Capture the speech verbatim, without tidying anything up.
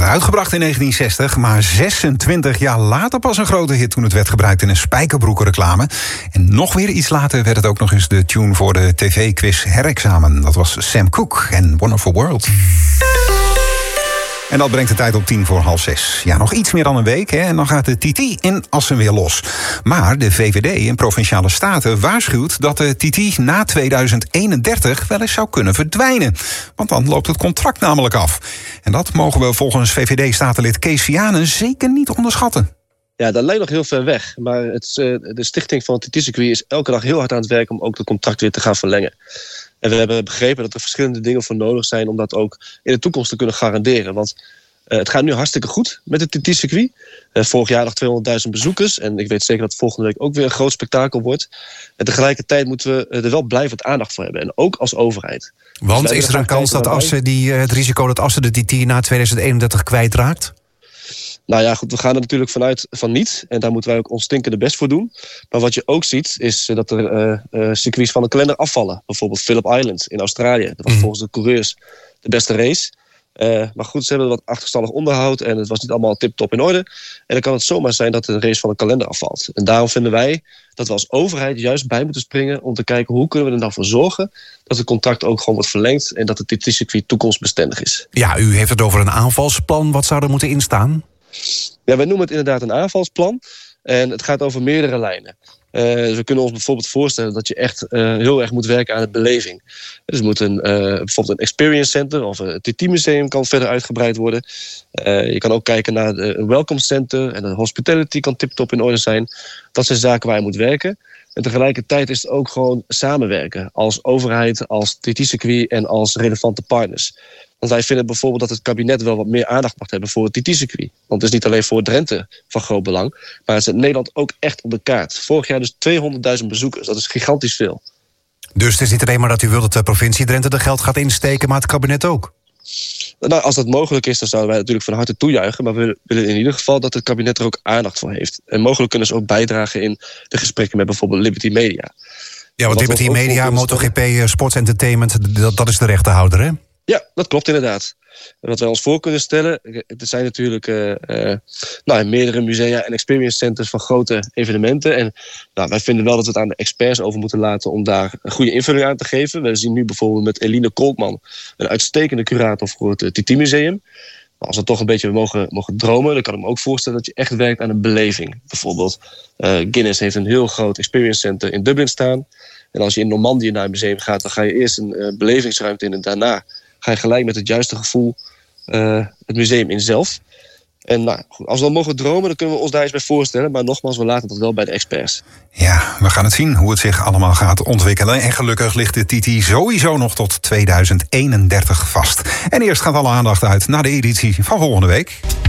uitgebracht in negentien zestig, maar zesentwintig jaar later pas een grote hit toen het werd gebruikt in een spijkerbroekenreclame. En nog weer iets later werd het ook nog eens de tune voor de tv-quiz herexamen. Dat was Sam Cooke en Wonderful World. En dat brengt de tijd op tien voor half zes. Ja, nog iets meer dan een week, hè, en dan gaat de T T in Assen weer los. Maar de V V D in Provinciale Staten waarschuwt dat de T T na tweeduizend eenendertig wel eens zou kunnen verdwijnen. Want dan loopt het contract namelijk af. En dat mogen we volgens V V D-statenlid Kees Vianen zeker niet onderschatten. Ja, dat lijkt nog heel ver weg. Maar het, de stichting van het T T-circuit is elke dag heel hard aan het werken om ook het contract weer te gaan verlengen. En we hebben begrepen dat er verschillende dingen voor nodig zijn om dat ook in de toekomst te kunnen garanderen. Want uh, het gaat nu hartstikke goed met het T T-circuit. Uh, vorig jaar nog tweehonderdduizend bezoekers. En ik weet zeker dat volgende week ook weer een groot spektakel wordt. En tegelijkertijd moeten we er wel blijvend aandacht voor hebben. En ook als overheid. Want dus is er een kans dat Assen die, het risico dat Assen de T T na tweeduizend eenendertig kwijtraakt? Nou ja, goed, we gaan er natuurlijk vanuit van niet. En daar moeten wij ook ons stinkende best voor doen. Maar wat je ook ziet, is dat er uh, uh, circuits van de kalender afvallen. Bijvoorbeeld Phillip Island in Australië. Dat was mm. volgens de coureurs de beste race. Uh, maar goed, ze hebben wat achterstallig onderhoud. En het was niet allemaal tip-top in orde. En dan kan het zomaar zijn dat een race van de kalender afvalt. En daarom vinden wij dat we als overheid juist bij moeten springen om te kijken hoe kunnen we er nou voor zorgen dat het contract ook gewoon wordt verlengd en dat het T T-circuit toekomstbestendig is. Ja, u heeft het over een aanvalsplan. Wat zou er moeten instaan? Ja, wij noemen het inderdaad een aanvalsplan. En het gaat over meerdere lijnen. Uh, dus we kunnen ons bijvoorbeeld voorstellen dat je echt uh, heel erg moet werken aan de beleving. Dus moet een, uh, bijvoorbeeld een experience center of een T T-museum kan verder uitgebreid worden. Uh, je kan ook kijken naar de, een welcome center en de hospitality kan tip-top in orde zijn. Dat zijn zaken waar je moet werken. En tegelijkertijd is het ook gewoon samenwerken als overheid, als T T-circuit en als relevante partners. Want wij vinden bijvoorbeeld dat het kabinet wel wat meer aandacht mag hebben voor het T T-circuit. Want het is niet alleen voor Drenthe van groot belang, maar het zet Nederland ook echt op de kaart. Vorig jaar dus tweehonderdduizend bezoekers, dat is gigantisch veel. Dus het is niet alleen maar dat u wilt dat de provincie Drenthe er geld gaat insteken, maar het kabinet ook? Nou, als dat mogelijk is, dan zouden wij natuurlijk van harte toejuichen. Maar we willen in ieder geval dat het kabinet er ook aandacht voor heeft. En mogelijk kunnen ze ook bijdragen in de gesprekken met bijvoorbeeld Liberty Media. Ja, want Liberty Media, MotoGP, Sports Entertainment, dat, dat is de rechterhouder, hè? Ja, dat klopt inderdaad. En wat wij ons voor kunnen stellen, er zijn natuurlijk uh, uh, nou, meerdere musea en experience centers van grote evenementen. En nou, wij vinden wel dat we het aan de experts over moeten laten om daar een goede invulling aan te geven. We zien nu bijvoorbeeld met Eline Kolkman een uitstekende curator voor het T T-museum. Maar als we toch een beetje mogen, mogen dromen, dan kan ik me ook voorstellen dat je echt werkt aan een beleving. Bijvoorbeeld uh, Guinness heeft een heel groot experience center in Dublin staan. En als je in Normandië naar een museum gaat, dan ga je eerst een uh, belevingsruimte in en daarna ga je gelijk met het juiste gevoel uh, het museum in zelf. En nou, goed, als we dan mogen dromen, dan kunnen we ons daar eens bij voorstellen. Maar nogmaals, we laten dat wel bij de experts. Ja, we gaan het zien hoe het zich allemaal gaat ontwikkelen. En gelukkig ligt de T T sowieso nog tot tweeduizend eenendertig vast. En eerst gaat alle aandacht uit naar de editie van volgende week.